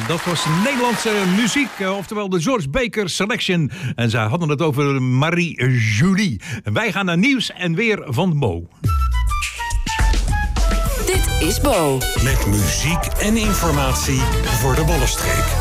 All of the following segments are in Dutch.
Dat was Nederlandse muziek, oftewel de George Baker Selection. En zij hadden het over Marie-Julie. En wij gaan naar nieuws en weer van Bo. Dit is Bo. Met muziek en informatie voor de Bollenstreek.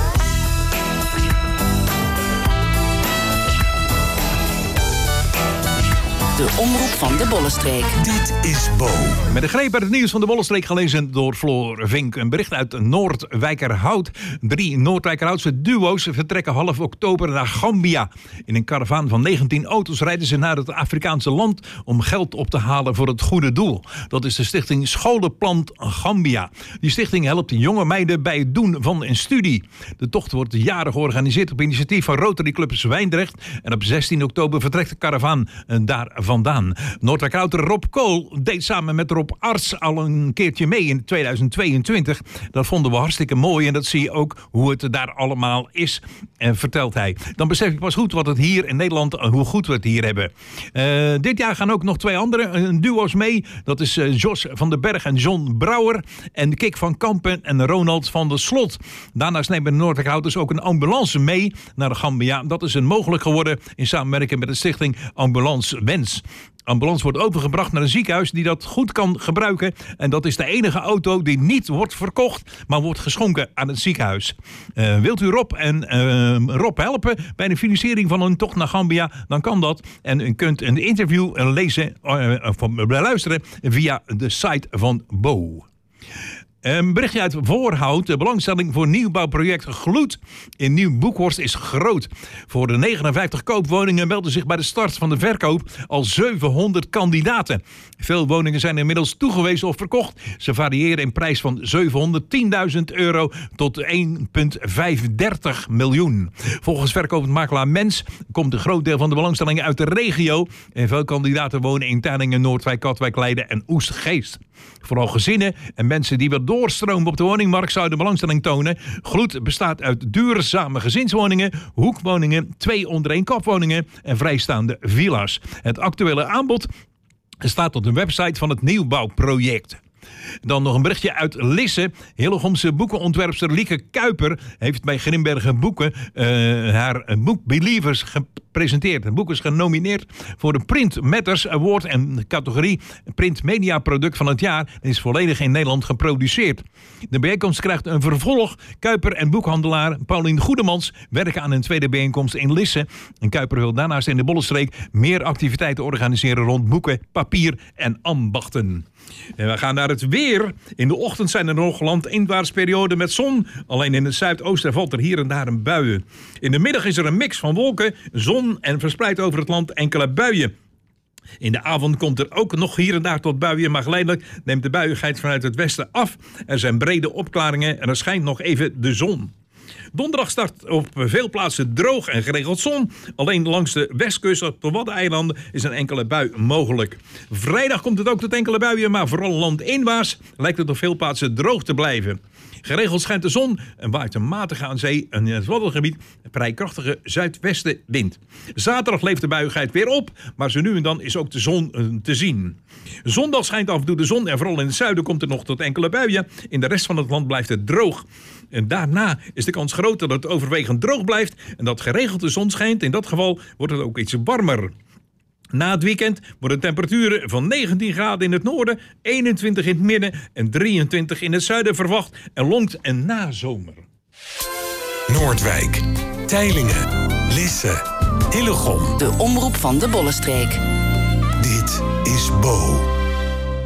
De omroep van de Bollenstreek. Dit is Bo. Met de greep uit het nieuws van de Bollenstreek gelezen door Floor Vink. Een bericht uit Noordwijkerhout. 3 Noordwijkerhoutse duo's vertrekken half oktober naar Gambia. In een karavaan van 19 auto's rijden ze naar het Afrikaanse land om geld op te halen voor het goede doel. Dat is de stichting Scholenplan Gambia. Die stichting helpt jonge meiden bij het doen van een studie. De tocht wordt jaren georganiseerd op initiatief van Rotary Club Zwijndrecht. En op 16 oktober vertrekt de karavaan daar vandaan. Noordwijkerhouter Rob Kool deed samen met Rob Arts al een keertje mee in 2022. Dat vonden we hartstikke mooi en dat zie je ook hoe het daar allemaal is, vertelt hij. Dan besef ik pas goed wat het hier in Nederland, hoe goed we het hier hebben. Dit jaar gaan ook nog 2 andere duo's mee. Dat is Jos van den Berg en John Brouwer en Kik van Kampen en Ronald van der Slot. Daarnaast nemen de Noordwijkerhouters ook een ambulance mee naar de Gambia. Dat is mogelijk geworden in samenwerking met de stichting Ambulance Wens. Ambulance wordt overgebracht naar een ziekenhuis die dat goed kan gebruiken. En dat is de enige auto die niet wordt verkocht, maar wordt geschonken aan het ziekenhuis. Wilt u Rob Rob helpen bij de financiering van een tocht naar Gambia? Dan kan dat. En u kunt een interview lezen of luisteren via de site van Bo. Een berichtje uit Voorhout. De belangstelling voor nieuwbouwproject Gloed in Nieuw-Boekhorst is groot. Voor de 59 koopwoningen melden zich bij de start van de verkoop al 700 kandidaten. Veel woningen zijn inmiddels toegewezen of verkocht. Ze variëren in prijs van €710.000 tot 1,530 miljoen. Volgens verkopend makelaar Mens komt een groot deel van de belangstellingen uit de regio. En veel kandidaten wonen in Tuiningen, Noordwijk, Katwijk, Leiden en Oestgeest. Vooral gezinnen en mensen die wat doorstromen op de woningmarkt zouden belangstelling tonen. Gloed bestaat uit duurzame gezinswoningen, hoekwoningen, 2 onder-één-kapwoningen en vrijstaande villa's. Het actuele aanbod staat op de website van het nieuwbouwproject. Dan nog een berichtje uit Lisse. Hillegomse boekenontwerpster Lieke Kuiper heeft bij Grimbergen Boeken haar boek Believers gepresenteerd. Het boek is genomineerd voor de Print Matters Award en de categorie Print Media Product van het jaar. En is volledig in Nederland geproduceerd. De bijeenkomst krijgt een vervolg. Kuiper en boekhandelaar Paulien Goedemans werken aan een tweede bijeenkomst in Lisse. En Kuiper wil daarnaast in de Bollenstreek meer activiteiten organiseren rond boeken, papier en ambachten. En we gaan naar het weer. In de ochtend zijn er nog landinwaarts perioden met zon. Alleen in het zuidoosten valt er hier en daar een bui. In de middag is er een mix van wolken, zon en verspreid over het land enkele buien. In de avond komt er ook nog hier en daar tot buien, maar geleidelijk neemt de buiigheid vanuit het westen af. Er zijn brede opklaringen en er schijnt nog even de zon. Donderdag start op veel plaatsen droog en geregeld zon. Alleen langs de westkust op de Waddeneilanden is een enkele bui mogelijk. Vrijdag komt het ook tot enkele buien, maar vooral landinwaarts lijkt het op veel plaatsen droog te blijven. Geregeld schijnt de zon en waait een matige aan zee en in het Waddengebied een vrij krachtige zuidwestenwind. Zaterdag leeft de buiigheid weer op, maar zo nu en dan is ook de zon te zien. Zondag schijnt af en toe de zon en vooral in het zuiden komt er nog tot enkele buien. In de rest van het land blijft het droog. En daarna is de kans groter dat het overwegend droog blijft en dat geregeld de zon schijnt. In dat geval wordt het ook iets warmer. Na het weekend worden temperaturen van 19 graden in het noorden, 21 in het midden en 23 in het zuiden verwacht en longt een nazomer. Noordwijk, Teylingen, Lisse, Hillegom. De omroep van de Bollenstreek. Dit is Bo.